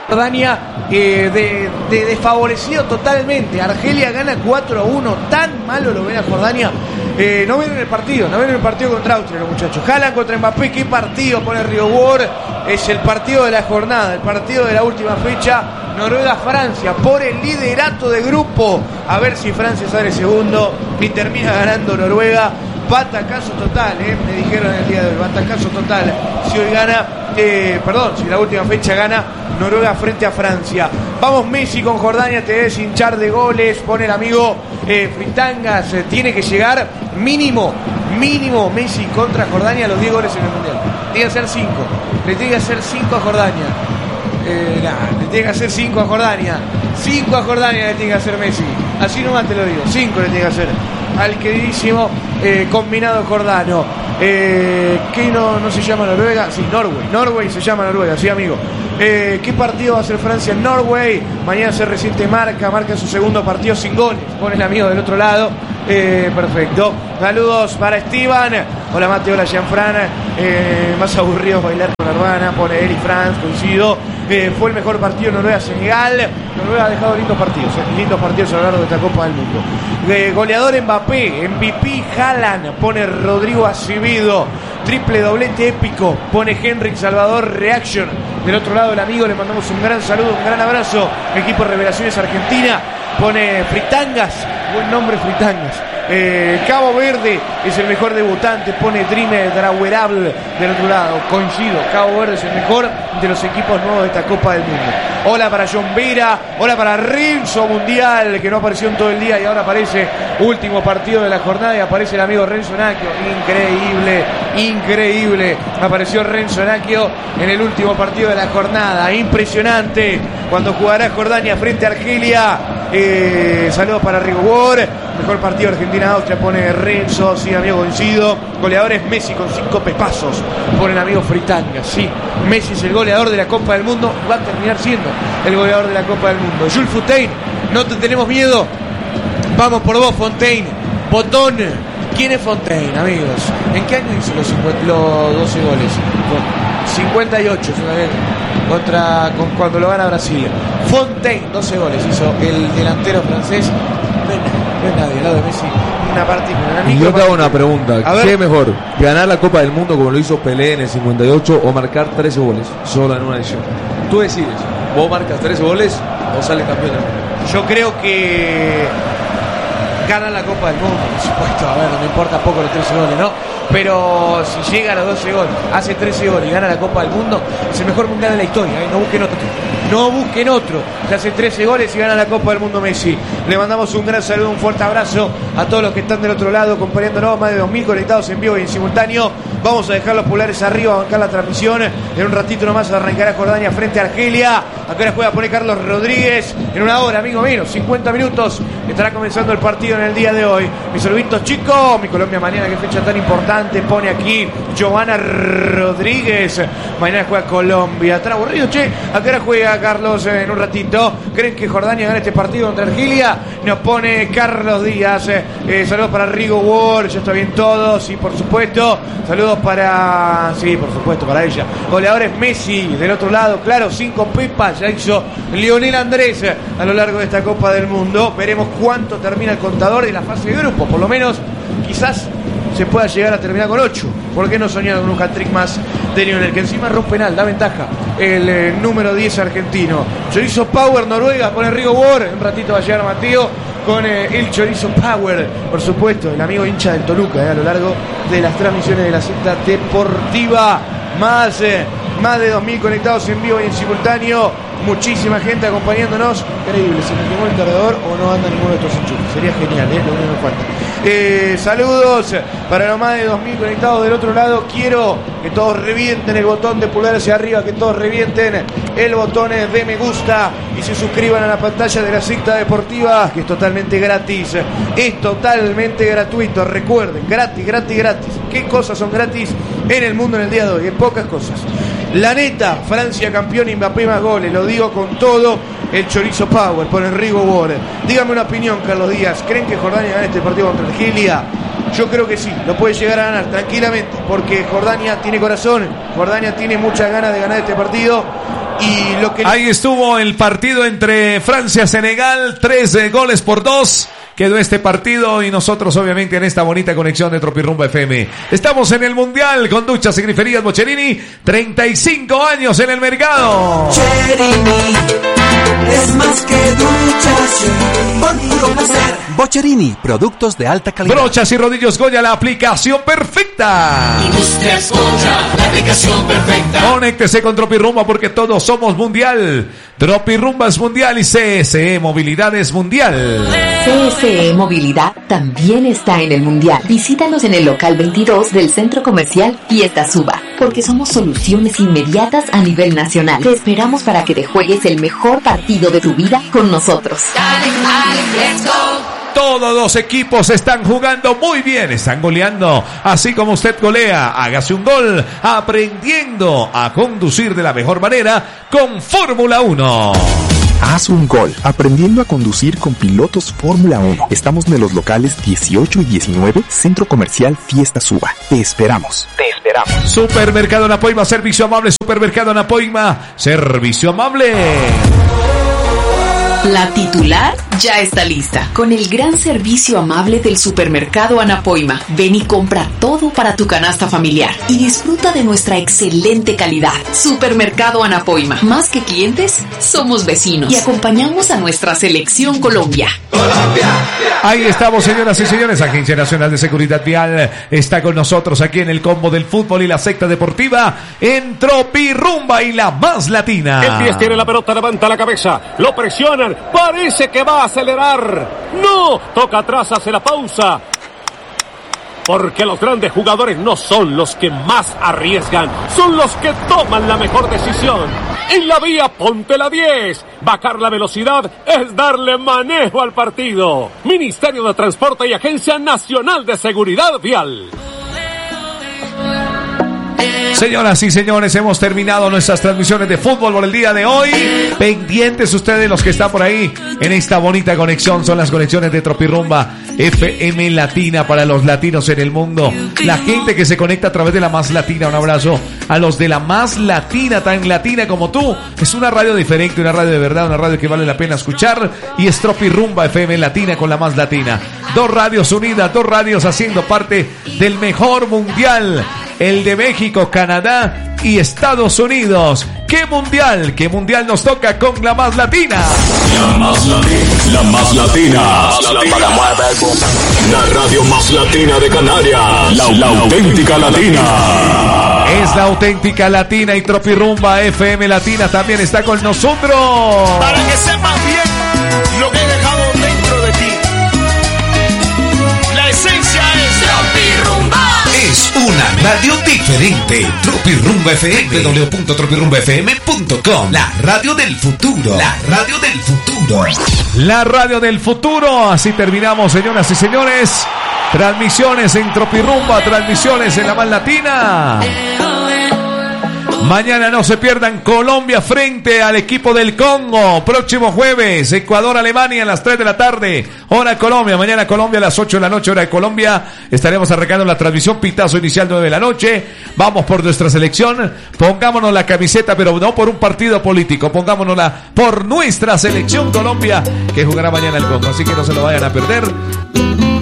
Jordania desfavorecido totalmente. Argelia gana 4-1. Tan malo lo ven a Jordania. No ven el partido contra Austria los muchachos. Haaland contra Mbappé, qué partido pone Rio Ward. Es el partido de la jornada, el partido de la última fecha. Noruega-Francia por el liderato de grupo. A ver si Francia sale segundo y termina ganando Noruega. Batacazo total, me dijeron el día de hoy, batacazo total. Si hoy gana, si la última fecha gana Noruega frente a Francia. Vamos Messi con Jordania, te debes hinchar de goles, pone el amigo Fritangas, tiene que llegar mínimo Messi contra Jordania a los 10 goles en el Mundial. Tiene que hacer 5, le tiene que hacer 5 a Jordania. Le tiene que hacer 5 a Jordania. 5 a Jordania le tiene que hacer Messi. Así nomás te lo digo, 5 le tiene que hacer al queridísimo combinado jordano. ¿Qué no se llama Noruega? Sí, Norway se llama Noruega, sí amigo. ¿Qué partido va a hacer Francia en Norway? Mañana se resiente marca su segundo partido sin goles. Pone el amigo del otro lado. Perfecto. Saludos para Esteban. Hola Mateo, hola Jean-Fran. Más aburrido bailar con la hermana. Pone Eri Franz, coincido. Fue el mejor partido Noruega-Senegal. Noruega ha dejado lindos partidos a lo largo de esta Copa del Mundo. Goleador Mbappé, MVP Haaland, pone Rodrigo Acevedo. Triple doblete épico, pone Henrik Salvador Reaction. Del otro lado el amigo, le mandamos un gran saludo, un gran abrazo. Equipo Revelaciones Argentina, pone Fritangas, buen nombre Fritangas. Cabo Verde es el mejor debutante, pone Dreamer Drauerable del otro lado, coincido, Cabo Verde es el mejor de los equipos nuevos de esta Copa del Mundo. Hola para John Vera, hola para Renzo Mundial, que no apareció en todo el día y ahora aparece, último partido de la jornada y aparece el amigo Renzo Nacchio, increíble, apareció Renzo Nacchio en el último partido de la jornada, impresionante, cuando jugará Jordania frente a Argelia. Saludos para Rigo Ward. Mejor partido Argentina-Austria, pone Renzo, sí amigo, coincido. Goleadores Messi con 5 pepazos, pone el amigo Fritanga, sí. Messi es el goleador de la Copa del Mundo, va a terminar siendo el goleador de la Copa del Mundo. Jules Fontaine, no te tenemos miedo, vamos por vos Fontaine. Botón, ¿quién es Fontaine, amigos? ¿En qué año hizo los 12 goles? 58 cuando lo gana Brasil. Fontaine, 12 goles hizo el delantero francés. No es nadie al lado de Messi, una partícula. Y yo te hago una pregunta, ¿qué es mejor? ¿Ganar la Copa del Mundo como lo hizo Pelé en el 58 o marcar 13 goles solo en una edición? Tú decides, ¿vos marcas 13 goles o sales campeón del mundo? Yo creo que gana la Copa del Mundo, por supuesto. A ver, no me importa poco los 13 goles, ¿no? Pero si llega a los 12 goles, hace 13 goles y gana la Copa del Mundo, es el mejor mundial de la historia, ¿eh? No busquen otro. Se hace 13 goles y gana la Copa del Mundo Messi. Le mandamos un gran saludo, un fuerte abrazo a todos los que están del otro lado acompañándonos, más de 2000 conectados en vivo y en simultáneo. Vamos a dejar los pulgares arriba, a bancar la transmisión. En un ratito nomás arrancará Jordania frente a Argelia. Acá la juega pone Carlos Rodríguez. En una hora, amigo mío, 50 minutos estará comenzando el partido en el día de hoy. Mis saluditos chicos, mi Colombia mañana, qué fecha tan importante, pone aquí Giovanna Rodríguez. Mañana juega Colombia. ¿Están aburridos, che? Acá la juega Carlos en un ratito. ¿Creen que Jordania gana este partido contra Argelia? Nos pone Carlos Díaz. Saludos para Rigo Ward, ya está bien todo, sí, por supuesto. Saludos para, sí, por supuesto, para ella. Goleadores Messi, del otro lado, claro, 5 pepas, ya hizo Lionel Andrés a lo largo de esta Copa del Mundo. Veremos cuánto termina el contador de la fase de grupo, por lo menos, quizás se pueda llegar a terminar con 8. ¿Por qué no soñar con un hat-trick más de Lionel? Que encima rompe penal, da ventaja el número 10 argentino. Chorizo Power Noruega, pone Rigo Ward. Un ratito va a llegar Mateo con el Chorizo Power, por supuesto, el amigo hincha del Toluca, a lo largo de las transmisiones de la cita deportiva. Más de 2000 conectados en vivo y en simultáneo. Muchísima gente acompañándonos. Increíble, se me quemó el cargador o no anda ninguno de estos enchufes. Sería genial, lo único que me falta. Saludos para los más de 2000 conectados del otro lado. Quiero que todos revienten el botón de pulgar hacia arriba, que todos revienten el botón de me gusta y se suscriban a la pantalla de la cita deportiva, que es totalmente gratis, es totalmente gratuito. Recuerden, gratis. ¿Qué cosas son gratis en el mundo en el día de hoy? En pocas cosas. La neta, Francia campeón, Mbappé más goles, lo digo con todo, el Chorizo Power, por Rigo Ward. Dígame una opinión, Carlos Díaz, ¿creen que Jordania gana este partido contra Argelia? Yo creo que sí, lo puede llegar a ganar tranquilamente, porque Jordania tiene corazón, Jordania tiene muchas ganas de ganar este partido. Y lo que... Ahí estuvo el partido entre Francia-Senegal, 3-2. Quedó este partido y nosotros obviamente en esta bonita conexión de Tropirrumba FM. Estamos en el Mundial con Duchas y Griferías Bocherini, 35 años en el mercado. Bocherini es más que duchas, por puro placer. Bocherini, productos de alta calidad. Brochas y rodillos Goya, la aplicación perfecta. Industrias Goya, la aplicación perfecta. Conéctese con Tropirrumba porque todos somos mundial. Tropirrumba es mundial y CSE Movilidad es mundial. CSE Movilidad también está en el mundial. Visítanos en el local 22 del Centro Comercial Fiesta Suba, porque somos soluciones inmediatas a nivel nacional. Te esperamos para que te juegues el mejor partido de tu vida con nosotros. Dale, dale, let's go. Todos los equipos están jugando muy bien, están goleando. Así como usted golea, hágase un gol aprendiendo a conducir de la mejor manera con Fórmula 1. Haz un gol aprendiendo a conducir con pilotos Fórmula 1. Estamos en los locales 18 y 19, Centro Comercial Fiesta Suba. Te esperamos. Te esperamos. Supermercado Anapoima, servicio amable. Supermercado Anapoima, servicio amable. La titular ya está lista, con el gran servicio amable del Supermercado Anapoima. Ven y compra todo para tu canasta familiar y disfruta de nuestra excelente calidad. Supermercado Anapoima, más que clientes, somos vecinos y acompañamos a nuestra selección Colombia. Ahí estamos, señoras y señores. Agencia Nacional de Seguridad Vial está con nosotros aquí en el combo del fútbol y la secta deportiva en Tropirrumba y la más latina. El 10 tiene la pelota, levanta la cabeza, lo presionan, parece que va a acelerar. No, toca atrás, hace la pausa. Porque los grandes jugadores no son los que más arriesgan, son los que toman la mejor decisión. En la vía, ponte la 10. Bajar la velocidad es darle manejo al partido. Ministerio de Transporte y Agencia Nacional de Seguridad Vial. Señoras y señores, hemos terminado nuestras transmisiones de fútbol por el día de hoy. Pendientes ustedes los que están por ahí en esta bonita conexión. Son las conexiones de Tropirrumba FM Latina para los latinos en el mundo. La gente que se conecta a través de la Más Latina. Un abrazo a los de la Más Latina, tan latina como tú. Es una radio diferente, una radio de verdad, una radio que vale la pena escuchar. Y es Tropirrumba FM Latina con la Más Latina. Dos radios unidas, dos radios haciendo parte del mejor mundial. El de México, Canadá y Estados Unidos. ¿Qué mundial nos toca con la Más Latina? La Más Latina. La Más Latina. La radio más latina de Canarias. La auténtica latina. Es la auténtica latina y Tropirrumba FM Latina también está con nosotros. Para que sepas bien lo que he dejado dentro de ti. La esencia es Tropirrumba. Es una radio diferente. Tropirrumba FM. www.tropirumbafm.com. La radio del futuro. La radio del futuro. La radio del futuro. Así terminamos, señoras y señores. Transmisiones en Tropirrumba, transmisiones en la Más Latina. Mañana no se pierdan Colombia frente al equipo del Congo. Próximo jueves, Ecuador-Alemania a las 3 de la tarde. Hora Colombia. Mañana Colombia a las 8 de la noche, hora de Colombia. Estaremos arrancando la transmisión. Pitazo inicial 9 de la noche. Vamos por nuestra selección. Pongámonos la camiseta, pero no por un partido político. Pongámonosla por nuestra selección Colombia, que jugará mañana el Congo. Así que no se lo vayan a perder.